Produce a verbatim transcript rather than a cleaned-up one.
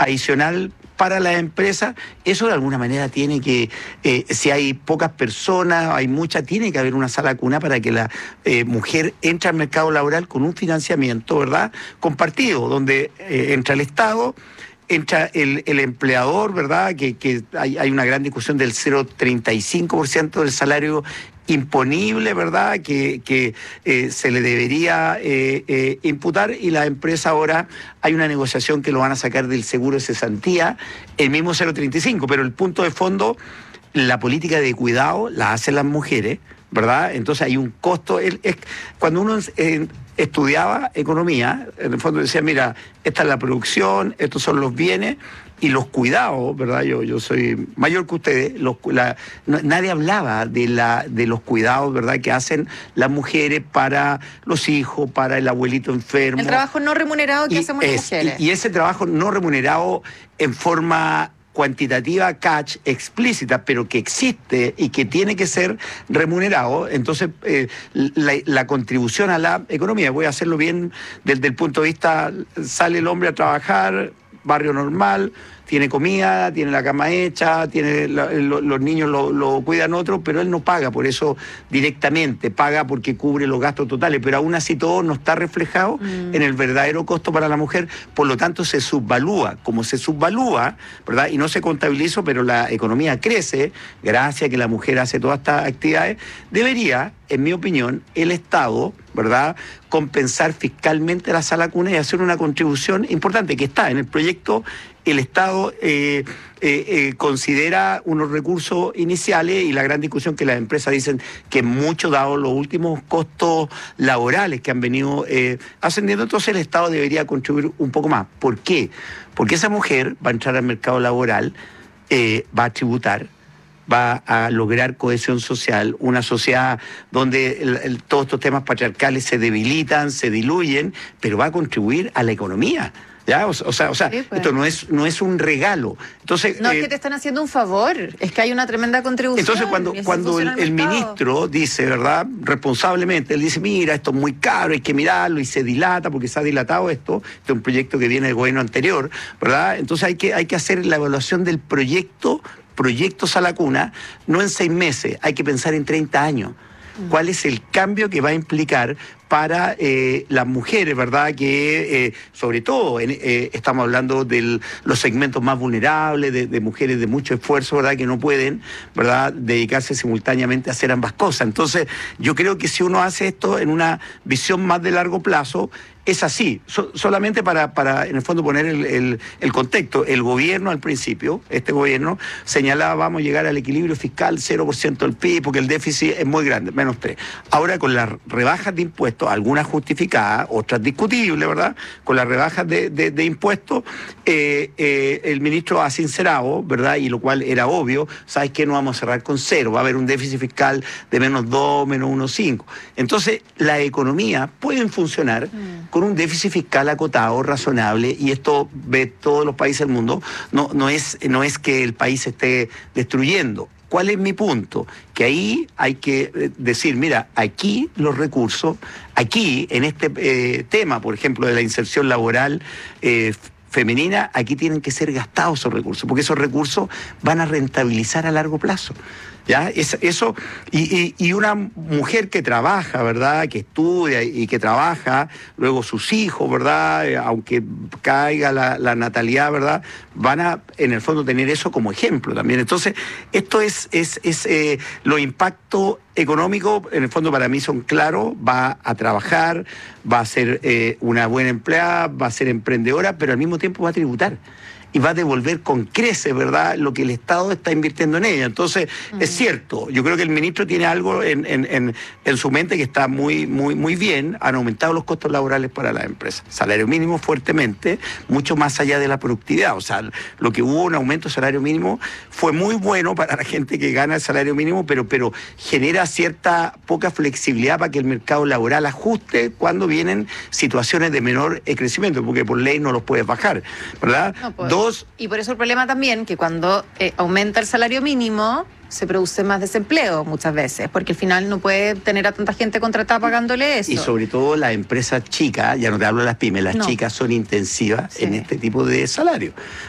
adicional para las empresas. Eso de alguna manera tiene que, eh, si hay pocas personas, hay muchas, tiene que haber una sala cuna para que la eh, mujer entre al mercado laboral con un financiamiento, ¿verdad?, compartido, donde eh, entra el Estado, entra el, el empleador, ¿verdad?, que, que hay, hay una gran discusión del cero coma treinta y cinco por ciento del salario imponible, ¿verdad?, que, que eh, se le debería eh, eh, imputar, y la empresa ahora hay una negociación que lo van a sacar del seguro de cesantía, el mismo cero coma treinta y cinco, pero el punto de fondo, la política de cuidado la hacen las mujeres, ¿verdad? Entonces hay un costo. Es, es, cuando uno eh, estudiaba economía, en el fondo decía, mira, esta es la producción, estos son los bienes, y los cuidados, ¿verdad? Yo, yo soy mayor que ustedes, los, la, no, nadie hablaba de, la, de los cuidados, ¿verdad?, que hacen las mujeres para los hijos, para el abuelito enfermo. El trabajo no remunerado que y hacemos las es, mujeres. Y, y ese trabajo no remunerado en forma cuantitativa, catch, explícita, pero que existe y que tiene que ser remunerado. Entonces, eh, la, la contribución a la economía, voy a hacerlo bien desde el punto de vista, sale el hombre a trabajar, barrio normal, tiene comida, tiene la cama hecha, tiene la, lo, los niños lo, lo cuidan otros, pero él no paga por eso directamente, paga porque cubre los gastos totales, pero aún así todo no está reflejado mm. en el verdadero costo para la mujer, por lo tanto se subvalúa. Como se subvalúa, ¿verdad?, y no se contabiliza, pero la economía crece, gracias a que la mujer hace todas estas actividades, debería, en mi opinión, el Estado, ¿verdad?, compensar fiscalmente la sala cuna y hacer una contribución importante que está en el proyecto. El Estado eh, eh, eh, considera unos recursos iniciales, y la gran discusión que las empresas dicen que mucho, dado los últimos costos laborales que han venido eh, ascendiendo, entonces el Estado debería contribuir un poco más. ¿Por qué? Porque esa mujer va a entrar al mercado laboral, eh, va a tributar, va a lograr cohesión social, una sociedad donde el, el, todos estos temas patriarcales se debilitan, se diluyen, pero va a contribuir a la economía. ¿Ya? O, o sea, o sea sí, pues. Esto no es, no es un regalo. Entonces, no eh, es que te están haciendo un favor, es que hay una tremenda contribución. Entonces, cuando, cuando el, el ministro dice, ¿verdad?, responsablemente, él dice, mira, esto es muy caro, hay que mirarlo, y se dilata, porque se ha dilatado esto, este es un proyecto que viene del gobierno anterior, ¿verdad? Entonces hay que, hay que hacer la evaluación del proyecto, proyecto Sala Cuna, no en seis meses, hay que pensar en treinta años. ¿Cuál es el cambio que va a implicar para eh, las mujeres, ¿verdad?, que eh, sobre todo en, eh, estamos hablando de los segmentos más vulnerables, de, de mujeres de mucho esfuerzo, ¿verdad?, que no pueden, ¿verdad?, dedicarse simultáneamente a hacer ambas cosas? Entonces, yo creo que si uno hace esto en una visión más de largo plazo, es así. So, solamente para, para, en el fondo, poner el, el, el contexto. El gobierno al principio, este gobierno, señalaba vamos a llegar al equilibrio fiscal cero por ciento del P I B, porque el déficit es muy grande, menos tres. Ahora, con las rebajas de impuestos, algunas justificadas, otras discutibles, ¿verdad?, con las rebajas de, de, de impuestos, eh, eh, el ministro ha sincerado, ¿verdad?, y lo cual era obvio, ¿sabes qué? No vamos a cerrar con cero, va a haber un déficit fiscal de menos dos, menos uno coma cinco. Entonces, la economía puede funcionar mm. con un déficit fiscal acotado, razonable, y esto ve todos los países del mundo. No, no es, no es que el país se esté destruyendo. ¿Cuál es mi punto? Que ahí hay que decir, mira, aquí los recursos, aquí en este eh, tema, por ejemplo, de la inserción laboral eh, femenina, aquí tienen que ser gastados esos recursos, porque esos recursos van a rentabilizar a largo plazo. ¿Ya? Es, eso, y, y, y una mujer que trabaja, ¿verdad?, que estudia y que trabaja, luego sus hijos, ¿verdad?, eh, aunque caiga la, la natalidad, ¿verdad?, van a, en el fondo, tener eso como ejemplo también. Entonces, esto es, es, es eh, los impactos económicos, en el fondo, para mí son claros. Va a trabajar, va a ser eh, una buena empleada, va a ser emprendedora, pero al mismo tiempo va a tributar. Y va a devolver con creces, ¿verdad?, lo que el Estado está invirtiendo en ella. Entonces, uh-huh. es cierto, yo creo que el ministro tiene algo en, en, en, en su mente que está muy, muy, muy bien. Han aumentado los costos laborales para las empresas. Salario mínimo fuertemente, mucho más allá de la productividad. O sea, lo que hubo un aumento de salario mínimo fue muy bueno para la gente que gana el salario mínimo, pero, pero genera cierta poca flexibilidad para que el mercado laboral ajuste cuando vienen situaciones de menor crecimiento, porque por ley no los puedes bajar, ¿verdad? No, pues. Y por eso el problema también, que cuando eh, aumenta el salario mínimo, se produce más desempleo muchas veces, porque al final no puede tener a tanta gente contratada pagándole eso. Y sobre todo las empresas chicas, ya no te hablo de las pymes, las no. chicas son intensivas sí. en este tipo de salario,